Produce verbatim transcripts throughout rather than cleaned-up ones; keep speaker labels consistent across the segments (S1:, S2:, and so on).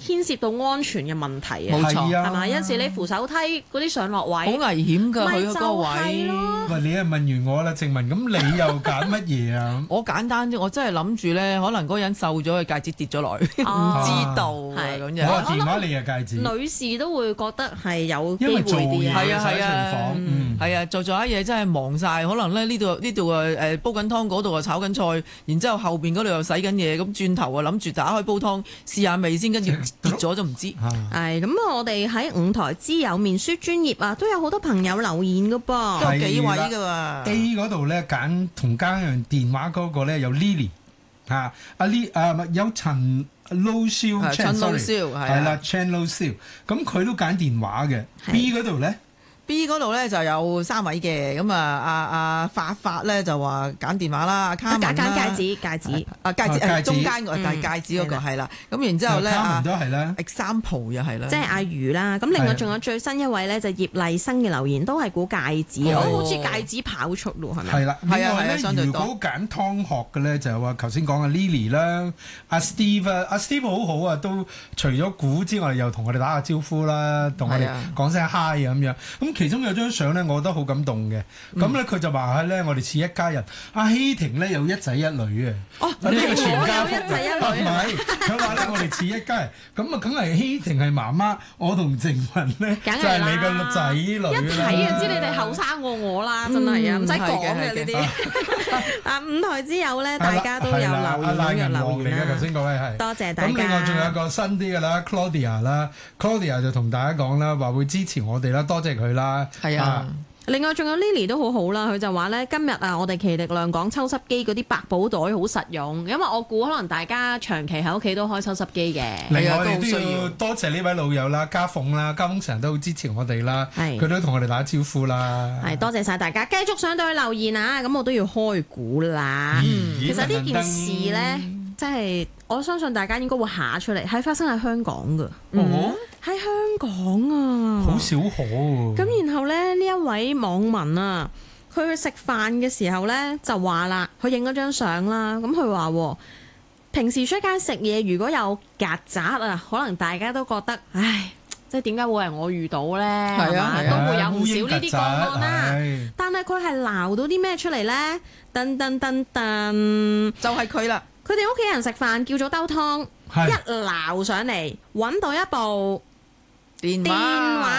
S1: 牽涉到安全嘅問題啊，
S2: 冇錯
S1: 係嘛？有陣時你扶手梯嗰啲上落位，
S3: 好危險㗎，
S1: 咪
S3: 佢嗰個位。
S1: 就係咯
S2: 喂，你又問完我啦，靜文，咁你又揀乜嘢啊？
S3: 我簡單啫，我真係諗住咧，可能嗰個人瘦咗，佢戒指跌咗落去，唔
S1: 哦
S3: 知道啊
S1: 係
S3: 咁樣。
S2: 我話電話，你又戒指，
S1: 女士都會覺得係有機
S2: 因為做
S1: 會啲
S2: 嘢
S3: 係啊
S2: 喺廚
S3: 係啊
S2: 房，嗯，
S3: 係啊，做做下嘢真係忙晒，可能咧呢度呢度啊誒煲緊湯，嗰度啊炒緊菜，然之後後邊嗰度又洗緊嘢，咁轉頭啊諗住打開煲湯試下味先，跟住跌咗就唔知。
S2: 啊
S1: 係咁啊！我哋喺五台之友面書專頁啊，都有好多朋友留言噶噃。
S3: 都有幾位㗎喎。
S2: A 嗰度咧揀同家人電話嗰個咧有 Lily 嚇，阿 Lee 啊唔係有陳 Lo 蕭
S3: 係陳老蕭係啊
S2: 係啦 Chan Lo 蕭，咁佢都揀電話嘅。
S1: 係
S2: B 嗰度咧
S3: B 嗰度咧就有三位嘅，咁啊阿阿發發咧就話揀電話啦，阿卡文
S1: 揀
S3: 啦
S1: 揀戒指戒指，
S3: 啊戒指
S2: 啊戒指
S3: 誒中間個戒
S1: 嗯
S3: 戒指嗰個
S1: 係
S3: 係啦，咁然之後咧
S2: 卡文
S3: 啊
S2: 都係啦，
S3: example 又係啦，
S1: 即係阿魚啦。咁另外
S2: 係
S1: 仲有最新一位咧，就葉麗生嘅留言都係估戒指，
S2: 係
S1: 哦，好似戒指跑出咯，係咪？
S2: 係啦。另
S3: 係啊係啊
S2: 外咧，
S3: 相對多
S2: 如果揀湯殼嘅咧，就係話頭先講嘅 Lily 啦，阿 Steve 啊，阿 Steve 好好啊，都除咗估之外，又同我哋打下招呼啦，同我哋
S3: 係啊
S2: 講聲 hi 咁樣。咁其中有張相咧，我覺得好感動嘅。咁咧佢就話係咧，我哋似一家人。阿希婷咧有一仔一女嘅。
S1: 哦，
S2: 呢個全家福
S1: 我有一仔一
S2: 唔
S1: 女啊。
S2: 係，佢話咧我哋似一家人，咁啊梗係希婷係媽媽，我同靜文咧就
S1: 梗係啦
S2: 係你個仔女啦。
S1: 一睇就知你哋後生過我啦，真係啊，
S3: 嗯
S1: 唔使講嘅
S3: 係嘅
S1: 呢啲。啊，五台之友咧，
S2: 係啦
S1: 大家都有留
S2: 係啦阿賴
S1: 言嘅
S2: 銀王嚟嘅，頭
S1: 留言啦。
S2: 先嗰位係。
S1: 多謝大
S2: 咁另外仲有一
S1: 家。
S2: 個新啲嘅啦，Claudia 啦，Claudia 就同大家講啦，話會支持我哋啦，多謝佢啦。
S3: 係啊。
S1: 另外仲有 Lily 都好好啦，佢就話咧今日啊，我哋奇力量講抽濕機嗰啲百寶袋好實用，因為我估可能大家長期喺屋企都開抽濕機嘅。
S2: 另外我哋
S3: 係啊都好需要
S2: 都要多謝呢位老友啦，家鳳啦，家鳳成日都好支持我哋啦，
S1: 係
S2: 佢都同我哋打招呼啦。
S1: 係多謝晒大家，繼續上到去留言啊！咁我都要開估啦。
S2: 咦
S1: 其實呢件事呢，即係我相信大家應該會下出嚟，係發生喺香港㗎，
S2: 哦，
S1: 喺香港啊，
S2: 好少可喎。
S1: 咁然後咧，呢一位網民啊，佢去食飯嘅時候咧就話啦，佢影咗張相啦。咁佢話喎平時出街食嘢，如果有曱甴啊，可能大家都覺得，唉，即係點解會係我遇到咧？係嘛，
S3: 係啊係啊
S1: 都會有唔少呢啲個案啦。
S2: 係
S1: 但係佢係鬧到啲咩出嚟咧？噔噔噔噔，
S3: 就係佢啦，
S1: 佢哋屋企人食飯叫咗兜湯，
S2: 係
S1: 一撈上嚟揾到一部
S3: 電
S1: 電話。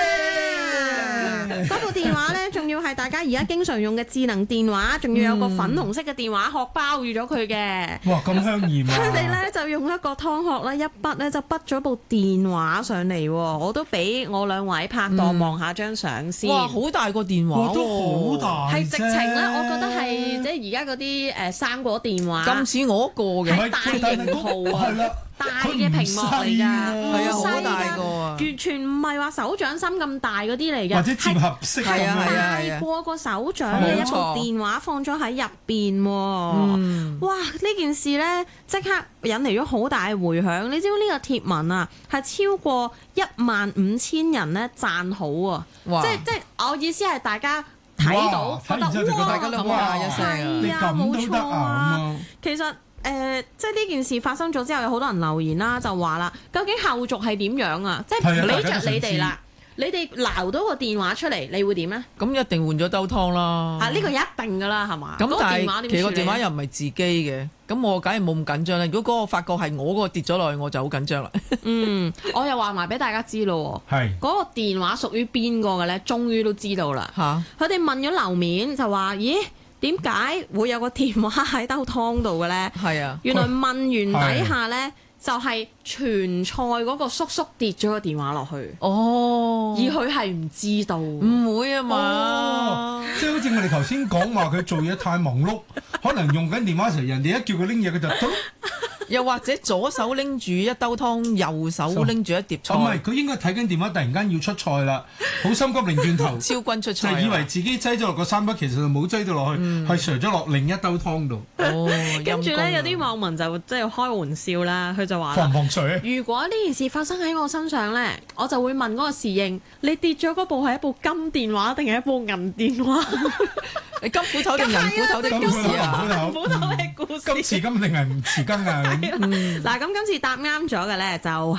S2: 耶
S1: 嗰部電話咧，仲要係大家而家經常用嘅智能電話，仲要有個粉紅色嘅電話殼包住咗佢嘅。
S2: 哇，咁香豔啊！
S1: 佢哋咧就用一個湯殼咧，一筆咧就筆咗部電話上嚟喎。我都俾我兩位拍檔望下張相先。
S3: 哇，好大個電話
S2: 哇，
S3: 喎，
S2: 都好大
S1: 係直情咧，
S2: 啫
S1: 我覺得係即係而家嗰啲誒生果電話
S3: 咁似我嗰個嘅，
S2: 唔係
S1: 大
S2: 但係
S1: 型號啊
S2: 係啦，
S1: 大嘅屏幕嚟㗎，
S2: 佢唔細喎
S3: 係啊，好
S1: 唔細㗎
S3: 大個啊，
S1: 完全唔係話手掌心咁大嗰啲嚟㗎，
S2: 或者接合式
S3: 係啊係啊
S1: 大過個手掌嘅一部電話放咗喺入邊喎。
S3: 嗯，
S1: 哇！呢件事呢，即刻引嚟咗好大嘅迴響。你知唔知呢個貼文啊，係超過一萬五千人呢讚好啊！
S3: 哇
S1: 即係即係我意思係大家睇到
S2: 哇
S1: 覺
S2: 睇完之後就覺得
S1: 哇
S3: 大家都哇一聲啊
S2: 你
S1: 係啊，
S2: 咁
S1: 冇錯
S2: 都得啊
S1: 啊！
S2: 咁啊！
S1: 其實誒、呃，即係呢件事發生咗之後，有好多人留言啦，就話啦，究竟後續係點樣啊？即係
S2: 係啊大
S1: 俾着
S2: 家都想知
S1: 你哋啦，你哋撈到個電話出嚟，你會點呢？
S3: 咁一定換咗兜湯啦。
S1: 啊，呢、個一定噶啦，係嘛？嗰個
S3: 咁但
S1: 電話點
S3: 係其實個
S1: 處理啊
S3: 電話又唔係自己嘅，咁我梗係冇咁緊張啦。如果嗰個發覺係我嗰個跌咗落去，我就好緊張啦。
S1: 嗯，我又話埋俾大家知咯喎。
S2: 係
S1: 嗰個電話屬於邊個嘅咧？終於都知道啦。
S3: 嚇，
S1: 佢哋問咗樓面就話：咦，點解會有個電話喺兜湯度嘅咧？
S3: 係啊，
S1: 原來問完底下咧，就係傳菜嗰個叔叔跌咗個電話落去，
S3: 哦，
S1: 而佢係唔知道。
S3: 唔會啊嘛
S2: 哦，，即係好似我哋頭先講話佢做嘢太忙碌，可能用緊電話時，人哋一叫佢拎嘢，佢就嘟。
S3: 又或者左手拎住一兜湯，右手拎住一碟菜，
S2: 哦，唔係，佢應該睇緊電話，突然間要出菜啦，好心急，擰轉頭，
S3: 超軍出
S2: 就
S3: 菜啊，
S2: 以為自己擠咗落個三筆，其實就冇擠到落去，係瀡咗落另一兜湯度，
S3: 哦，
S1: 跟住咧，
S3: 陰公啊
S1: 有啲網民就即係開玩笑啦，佢就話啦
S2: 防唔防水？
S1: 如果呢件事發生喺我身上呢，我就會問嗰個侍應：你跌咗嗰部係一部金電話定係一部銀電話？
S3: 你金斧頭定銀斧頭的故事啊？
S2: 金
S1: 斧頭嘅故事。
S2: 今時今定係唔匙羹啊？咁
S1: 嗱，咁今次答啱咗嘅呢，就